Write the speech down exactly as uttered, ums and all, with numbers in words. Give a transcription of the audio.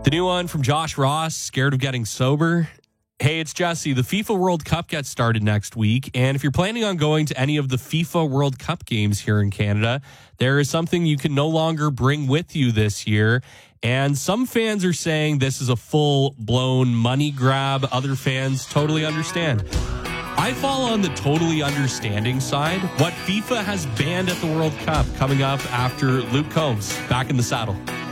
The new one from Josh Ross, Scared of Getting Sober. Hey, it's Jesse. The FIFA World Cup gets started next week. And if you're planning on going to any of the FIFA World Cup games here in Canada, there is something you can no longer bring with you this year. And some fans are saying this is a full-blown money grab. Other fans totally understand. I fall on the totally understanding side. What FIFA has banned at the World Cup coming up after Luke Combs back in the saddle.